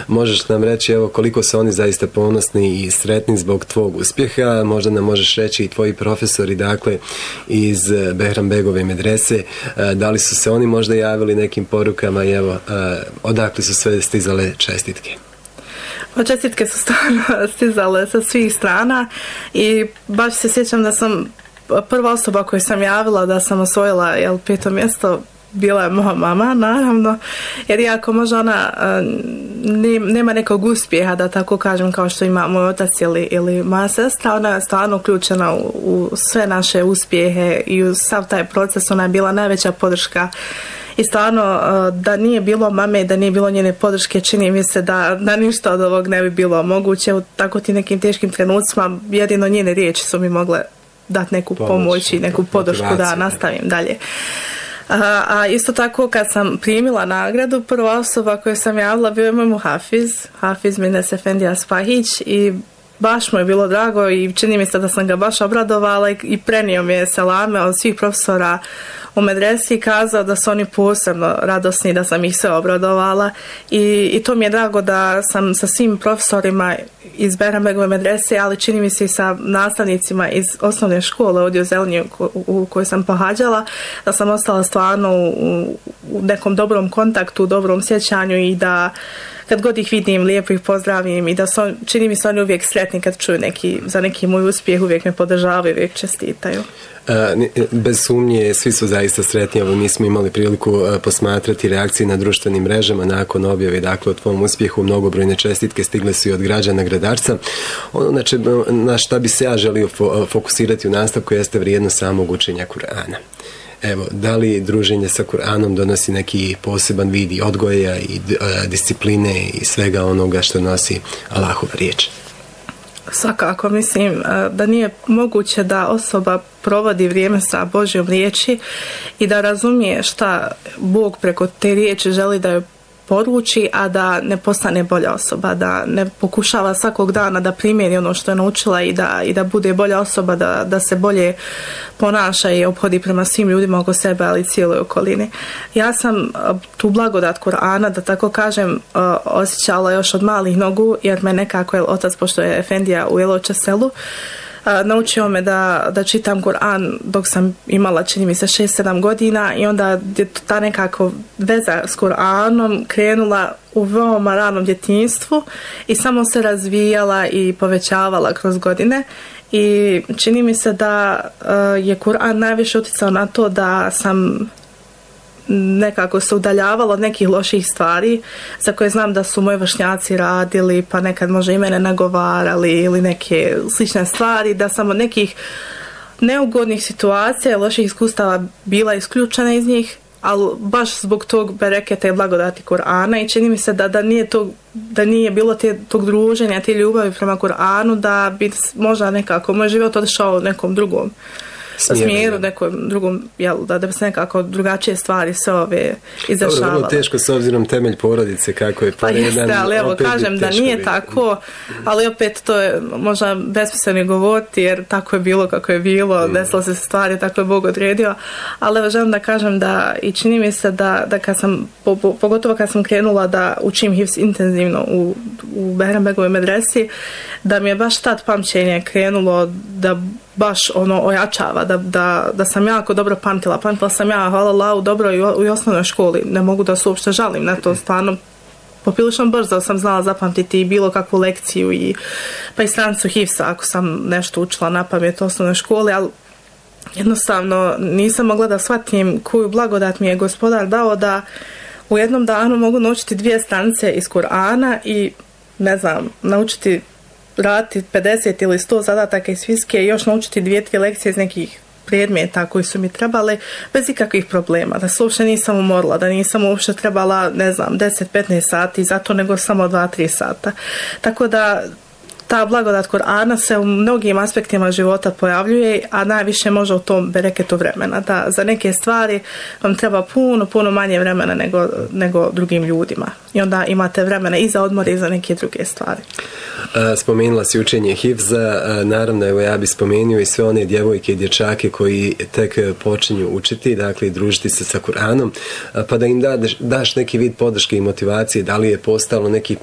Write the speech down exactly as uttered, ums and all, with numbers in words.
možeš nam reći evo koliko su oni zaista ponosni i sretni zbog tvog uspjeha, možda nam možeš reći i tvoji profesori, dakle, iz Behranbegove medrese, da li su se oni možda javili nekim porukama i evo, odakle su sve stizale čestitke? Čestitke su stvarno stizale sa svih strana i baš se sjećam da sam prva osoba koju sam javila da sam osvojila jel, peto mjesto bila je moja mama, naravno, jer iako možda ona ne, nema nekog uspjeha, da tako kažem, kao što ima moj otac ili, ili moja sestra, ona je stvarno uključena u, u sve naše uspjehe i u sav taj proces, ona je bila najveća podrška. I stvarno, da nije bilo mame, da nije bilo njene podrške, čini mi se da, da ništa od ovog ne bi bilo moguće. U tako ti nekim teškim trenucima jedino njene riječi su mi mogle dati neku pomoć, pomoć i neku podršku da nastavim dalje. A, a isto tako kad sam primila nagradu, prva osoba koju sam javila bio je moj muhafiz, Hafiz Mines Efendija Spahić, i baš mu je bilo drago i čini mi se da sam ga baš obradovala i, i prenio mi je selame od svih profesora u medresi i kazao da su oni posebno radosni da sam ih sve obradovala i, i to mi je drago da sam sa svim profesorima iz Behranbegove medrese, ali čini mi se i sa nastavnicima iz osnovne škole ovdje u Zelenju u, u kojoj sam pohađala, da sam ostala stvarno u, u nekom dobrom kontaktu, u dobrom sjećanju i da kad god ih vidim, lijepo ih pozdravim i da su, čini mi se oni uvijek sretni kad čuju neki, za neki moj uspjeh, uvijek me podržavaju, uvijek čestitaju. Bez sumnje, svi su zaista sretni. Evo, mi smo imali priliku posmatrati reakcije na društvenim mrežama nakon objave, dakle, o tvom uspjehu. Mnogobrojne čestitke stigle su i od građana Gradarca. Ono znači, na šta bi se ja želio fokusirati u nastavku jeste vrijednost samog učenja Kur'ana. Evo, da li druženje sa Kur'anom donosi neki poseban vid i odgoja i discipline i svega onoga što nosi Allahova riječ? Svakako, mislim da nije moguće da osoba provodi vrijeme sa Božjom riječi i da razumije šta Bog preko te riječi želi da joj poruči, a da ne postane bolja osoba, da ne pokušava svakog dana da primjeri ono što je naučila i da, i da bude bolja osoba, da, da se bolje ponaša i ophodi prema svim ljudima oko sebe, ali i cijeloj okolini. Ja sam tu blagodat Kur'ana, da tako kažem, osjećala još od malih nogu, jer me nekako je otac, pošto je Efendija u Jeloče selu, naučio me da, da čitam Kur'an dok sam imala, čini mi se, šest sedam godina i onda je ta nekako veza s Kur'anom krenula u veoma ranom djetinjstvu i samo se razvijala i povećavala kroz godine i čini mi se da je Kur'an najviše utjecao na to da sam nekako se udaljavala od nekih loših stvari za koje znam da su moji vršnjaci radili, pa nekad možda i mene nagovarali ili neke slične stvari, da sam od nekih neugodnih situacija, loših iskustava bila isključena iz njih, ali baš zbog tog bereketa i blagodati Kur'ana i čini mi se da, da, nije, to, da nije bilo te, tog druženja, te ljubavi prema Kur'anu, da bi možda nekako moj život odšao u nekom drugom smjeru, smjeru nekom drugom, jel, da, da bi se nekako drugačije stvari sve ove izdešavale. Vrlo teško s obzirom temelj porodice kako je poredan. Pa jeste, ali evo kažem da nije biti tako, ali opet to je možda besmisleno govoriti jer tako je bilo kako je bilo, mm. desilo se stvari, tako je Bog odredio, ali evo želim da kažem da i čini mi se da, da kad sam, po, po, pogotovo kad sam krenula da učim hifz intenzivno u, u Behranbegovoj medresi, da mi je baš tad pamćenje krenulo da baš ono ojačava, da, da, da sam jako dobro pamtila. Pamtila sam ja, hvala Allahu, dobro i u, u osnovnoj školi. Ne mogu da se uopšte žalim na to, stvarno poprilično brzo sam znala zapamtiti i bilo kakvu lekciju i pa i stranicu hifsa ako sam nešto učila na pamet u osnovnoj školi, ali jednostavno nisam mogla da shvatim koju blagodat mi je Gospodar dao da u jednom danu mogu naučiti dvije stranice iz Kur'ana i ne znam, naučiti raditi pedeset ili sto zadataka iz fizike i još naučiti dvije, tri lekcije iz nekih predmeta koji su mi trebali bez ikakvih problema, da se uopšte nisam umorila, da nisam uopšte trebala, ne znam, deset petnaest sati za to, nego samo dva tri sata. Tako da ta blagodat Kur'ana se u mnogim aspektima života pojavljuje, a najviše može u tom bereketu vremena. Da za neke stvari vam treba puno, puno manje vremena nego, nego drugim ljudima. I onda imate vremena i za odmore i za neke druge stvari. Spomenula si učenje hifza, naravno evo ja bih spomenuo i sve one djevojke i dječake koji tek počinju učiti, dakle družiti se sa Kur'anom, pa da im da, daš neki vid podrške i motivacije, da li je postalo neki